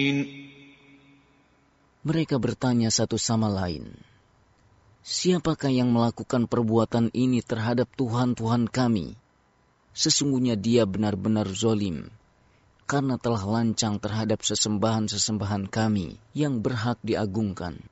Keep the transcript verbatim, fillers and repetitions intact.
Mereka bertanya satu sama lain, siapakah yang melakukan perbuatan ini terhadap Tuhan-Tuhan kami? Sesungguhnya dia benar-benar zalim, karena telah lancang terhadap sesembahan-sesembahan kami yang berhak diagungkan.